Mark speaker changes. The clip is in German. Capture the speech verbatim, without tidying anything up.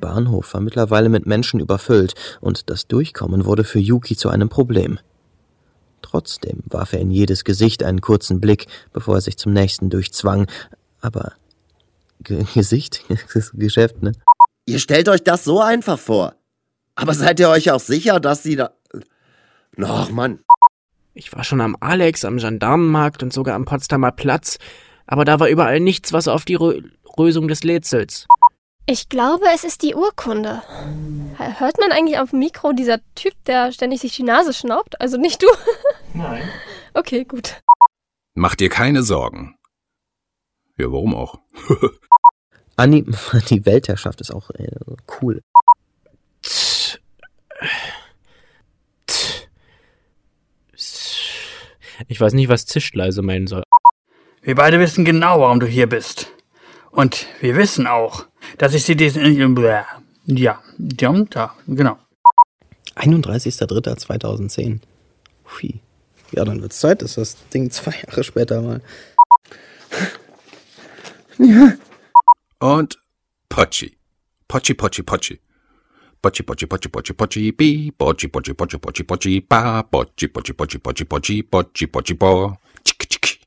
Speaker 1: Bahnhof war mittlerweile mit Menschen überfüllt und das Durchkommen wurde für Yuki zu einem Problem. Trotzdem warf er in jedes Gesicht einen kurzen Blick, bevor er sich zum nächsten durchzwang. Aber G- Gesicht? Das ist Geschäft, ne?
Speaker 2: Ihr stellt euch das so einfach vor. Aber seid ihr euch auch sicher, dass sie da... Ach, Mann.
Speaker 3: Ich war schon am Alex, am Gendarmenmarkt und sogar am Potsdamer Platz, aber da war überall nichts, was auf die Rö- Lösung des Rätsels.
Speaker 4: Ich glaube, es ist die Urkunde. Hört man eigentlich auf dem Mikro dieser Typ, der ständig sich die Nase schnaubt? Also nicht du?
Speaker 3: Nein.
Speaker 4: Okay, gut.
Speaker 5: Mach dir keine Sorgen. Ja, warum auch?
Speaker 1: Anni, die Weltherrschaft ist auch äh, cool.
Speaker 3: Ich weiß nicht, was Zischleise meinen soll.
Speaker 6: Wir beide wissen genau, warum du hier bist. Und wir wissen auch, dass ich sie diesen... Ja, ja, da, genau.
Speaker 1: einunddreißigster dritter zweitausendzehn. Hui. Ja, dann wird's Zeit, dass das Ding zwei Jahre später mal... Ja.
Speaker 5: Und Pochi. Pochi, Pochi, Pochi. Pochi, Pochi, Pochi, Pochi, Pochi, bi. Pochi, Pochi, Pochi, Pochi, Pochi, ba. Pochi, Pochi, Pochi, Pochi, Pochi, Pochi, Pochi, bo.